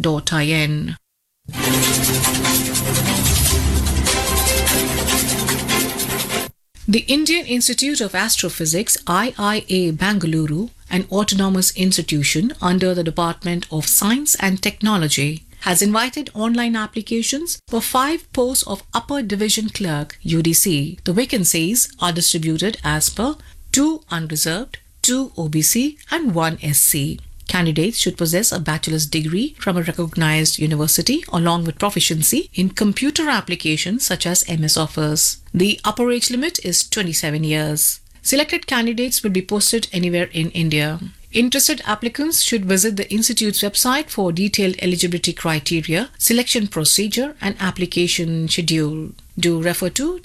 The Indian Institute of Astrophysics, IIA Bangalore, an autonomous institution under the Department of Science and Technology, has invited online applications for 5 posts of Upper Division Clerk (UDC). The vacancies are distributed as per 2 unreserved, 2 OBC, and 1 SC. Candidates should possess a bachelor's degree from a recognized university along with proficiency in computer applications such as MS Office. The upper age limit is 27 years. Selected candidates will be posted anywhere in India. Interested applicants should visit the Institute's website for detailed eligibility criteria, selection procedure, and application schedule. Do refer to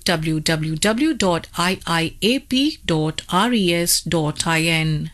www.iiap.res.in.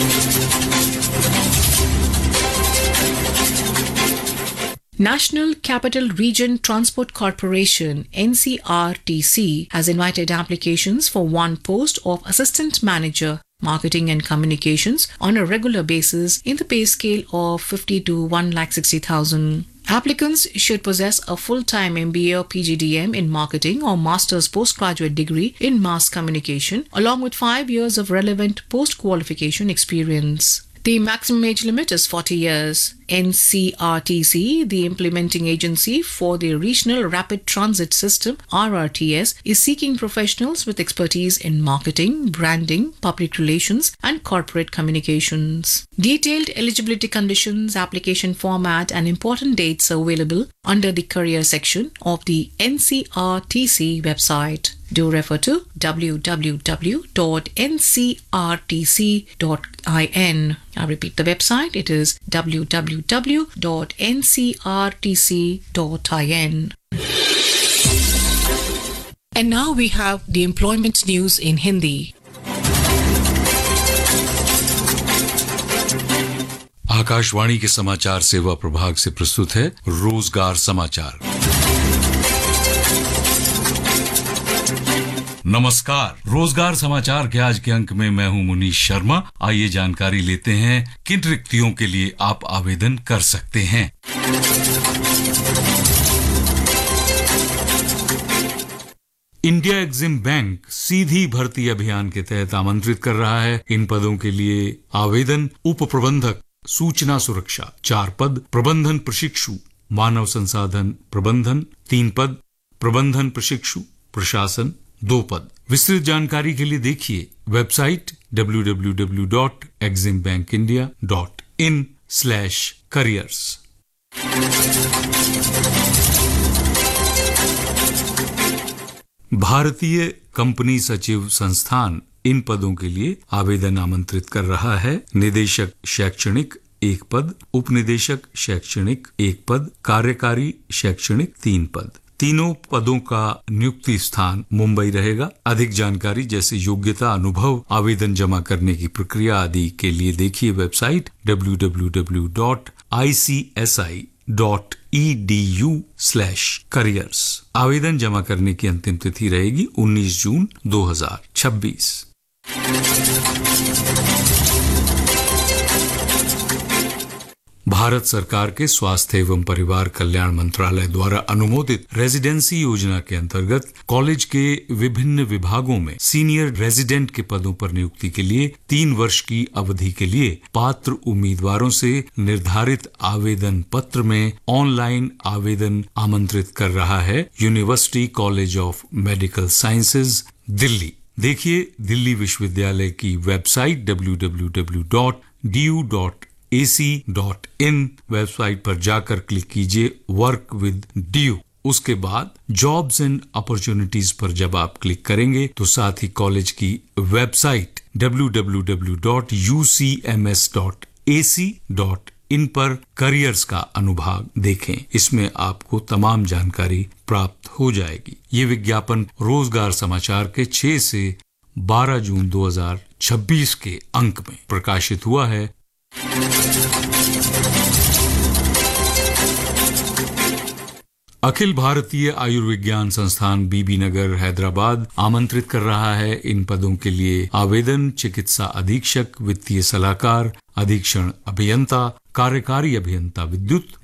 National Capital Region Transport Corporation NCRTC has invited applications for 1 post of Assistant Manager Marketing and Communications on a regular basis in the pay scale of 50 to 1,60,000. Applicants should possess a full-time MBA or PGDM in marketing or master's postgraduate degree in mass communication along with 5 years of relevant post-qualification experience. The maximum age limit is 40 years. NCRTC, the implementing agency for the Regional Rapid Transit System (RRTS), is seeking professionals with expertise in marketing, branding, public relations, and corporate communications. Detailed eligibility conditions, application format, and important dates are available under the career section of the NCRTC website. Do refer to www.ncrtc.in. I repeat the website, it is www.ncrtc.in. And now we have the employment news in Hindi. Akashvani के समाचार सेवा प्रभाग से प्रस्तुत है रोजगार समाचार। नमस्कार, रोजगार समाचार के आज के अंक में मैं हूं मुनीश शर्मा। आइए जानकारी लेते हैं किन रिक्तियों के लिए आप आवेदन कर सकते हैं। इंडिया एक्सिम बैंक सीधी भर्ती अभियान के तहत आमंत्रित कर रहा है। इन पदों के लिए आवेदन उप प्रबंधक सूचना सुरक्षा 4 पद, प्रबंधन प्रशिक्षु मानव संसाधन प्रबंधन 3 पद, प्रबंधन प्रशिक्षु प्रशासन 2 पद। विस्तृत जानकारी के लिए देखिए वेबसाइट www.eximbankindia.in/careers। भारतीय कंपनी सचिव संस्थान इन पदों के लिए आवेदन आमंत्रित कर रहा है। निदेशक शैक्षणिक 1 पद, उपनिदेशक शैक्षणिक 1 पद, कार्यकारी शैक्षणिक 3 पद। तीनों पदों का नियुक्ति स्थान मुंबई रहेगा। अधिक जानकारी जैसे योग्यता, अनुभव, आवेदन जमा करने की प्रक्रिया आदि के लिए देखिए वेबसाइट www.icsI.edu/careers। आवेदन जमा करने की अंतिम तिथि रहेगी 19 जून 2026। भारत सरकार के स्वास्थ्य एवं परिवार कल्याण मंत्रालय द्वारा अनुमोदित रेजिडेंसी योजना के अंतर्गत कॉलेज के विभिन्न विभागों में सीनियर रेजिडेंट के पदों पर नियुक्ति के लिए 3 वर्ष की अवधि के लिए पात्र उम्मीदवारों से निर्धारित आवेदन पत्र में ऑनलाइन आवेदन आमंत्रित कर रहा है university college of medical sciences Delhi. देखिए दिल्ली विश्वविद्यालय की वेबसाइट www.du.ac.in वेबसाइट पर जाकर क्लिक कीजिए वर्क विद ड्यू। उसके बाद जॉब्स एंड अपॉर्चुनिटीज पर जब आप क्लिक करेंगे तो साथ ही कॉलेज की वेबसाइट www.ucms.ac.in पर करियर्स का अनुभाग देखें। इसमें आपको तमाम जानकारी प्राप्त हो जाएगी। ये विज्ञापन रोजगार समाचार के 6 से 12 जून 2026 के अंक में प्रकाशित हुआ है। अखिल भारतीय आयुर्विज्ञान संस्थान बीबी नगर हैदराबाद आमंत्रित कर रहा है। इन पदों के लिए आवेदन चिकित्सा अधीक्षक, वित्तीय सलाहकार, अधीक्षण अभियंता, कार्यकारी अभियंता विद्युत,